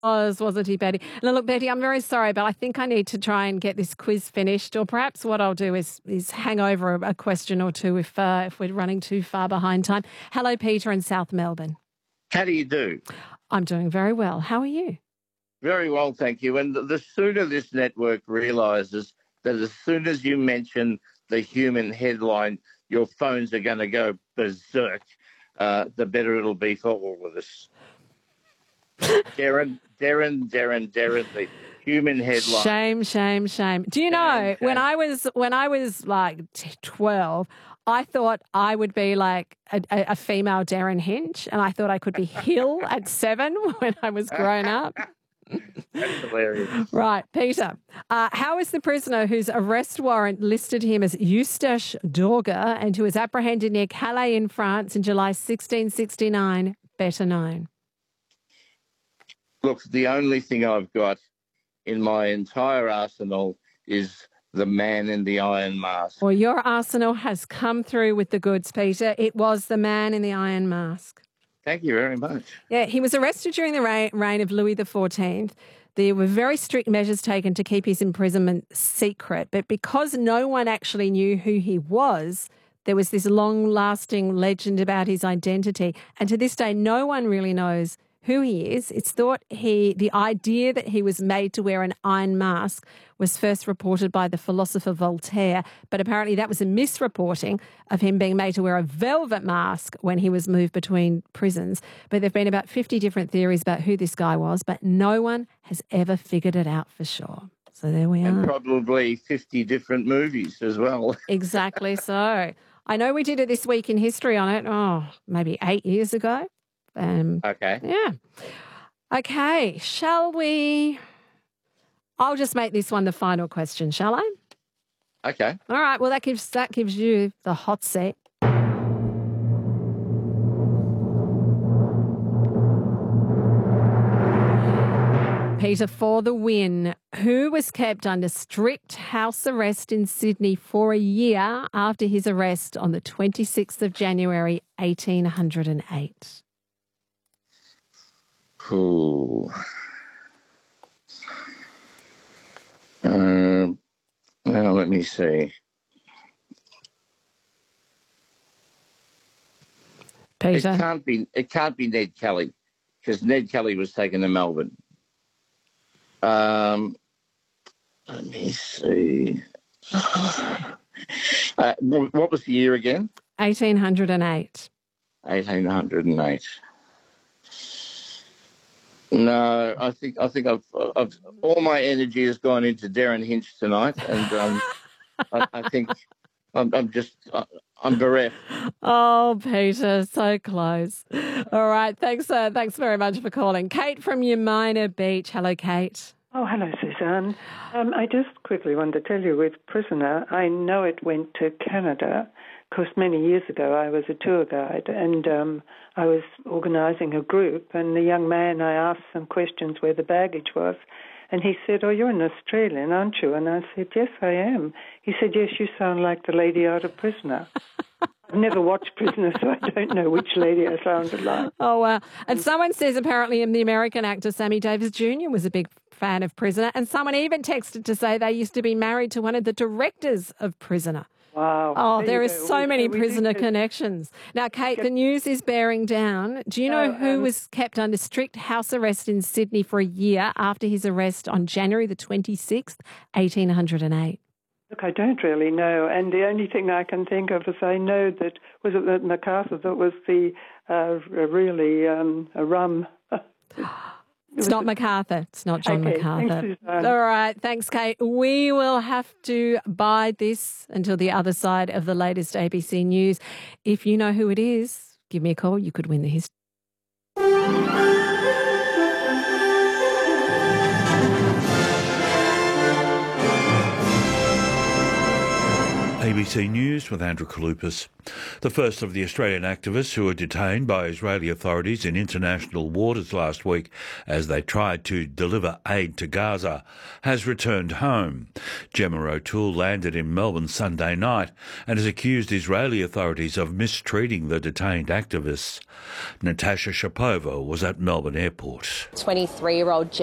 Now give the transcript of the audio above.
Wasn't he, Betty? Now, look, Betty, I'm very sorry, but I think I need to try and get this quiz finished. Or perhaps what I'll do is hang over a question or two if we're running too far behind time. Hello, Peter in South Melbourne. How do you do? I'm doing very well. How are you? Very well, thank you. And the sooner this network realises that as soon as you mention the human headline, your phones are going to go berserk, the better it'll be for all of us. Darren, the human headline. Shame. Do you know, when I was like 12, I thought I would be like a female Darren Hinch, and I thought I could be Hill at 7 when I was grown up. That's hilarious. Right, Peter. How is the prisoner whose arrest warrant listed him as Eustache Dorga and who was apprehended near Calais in France in July 1669 better known? Look, the only thing I've got in my entire arsenal is the man in the iron mask. Well, your arsenal has come through with the goods, Peter. It was the man in the iron mask. Thank you very much. Yeah, he was arrested during the reign of Louis XIV. There were very strict measures taken to keep his imprisonment secret, but because no one actually knew who he was, there was this long-lasting legend about his identity. And to this day, no one really knows who he is. It's thought the idea that he was made to wear an iron mask was first reported by the philosopher Voltaire, but apparently that was a misreporting of him being made to wear a velvet mask when he was moved between prisons. But there have been about 50 different theories about who this guy was, but no one has ever figured it out for sure. So there we are. And probably 50 different movies as well. Exactly so. I know we did it This Week in History on it, maybe 8 years ago. Okay. Yeah. Okay. Shall we? I'll just make this one the final question, shall I? Okay. All right. Well, that gives you the hot seat. Peter, for the win. Who was kept under strict house arrest in Sydney for a year after his arrest on the 26th of January, 1808? Cool. Now let me see. Peter, it can't be Ned Kelly, because Ned Kelly was taken to Melbourne. Let me see. What was the year again? 1808. 1808. No, I think I've all my energy has gone into Darren Hinch tonight, and I think I'm bereft. Oh, Peter, so close. All right, thanks very much for calling. Kate from Umina Beach. Hello, Kate. Oh, hello, Suzanne. I just quickly wanted to tell you, with Prisoner, I know it went to Canada, because many years ago I was a tour guide, and I was organising a group, and the young man, I asked some questions where the baggage was, and he said, "Oh, you're an Australian, aren't you?" And I said, "Yes, I am." He said, "Yes, you sound like the lady out of Prisoner." I've never watched Prisoner, so I don't know which lady I sounded like. Oh, wow. And someone says apparently the American actor Sammy Davis Jr. was a big fan of Prisoner, and someone even texted to say they used to be married to one of the directors of Prisoner. Wow. Oh, there are so many Prisoner connections. Now, Kate, the news is bearing down. Do you know who was kept under strict house arrest in Sydney for a year after his arrest on January the 26th, 1808? Look, I don't really know. And the only thing I can think of is I know that, was it that MacArthur that was the really a rum... It's not MacArthur. It's not John MacArthur. Thanks, all right. Thanks, Kate. We will have to bide this until the other side of the latest ABC News. If you know who it is, give me a call. You could win the history. ABC News with Andrew Kalupas. The first of the Australian activists who were detained by Israeli authorities in international waters last week as they tried to deliver aid to Gaza has returned home. Gemma O'Toole landed in Melbourne Sunday night and has accused Israeli authorities of mistreating the detained activists. Natasha Shapova was at Melbourne Airport. 23-year-old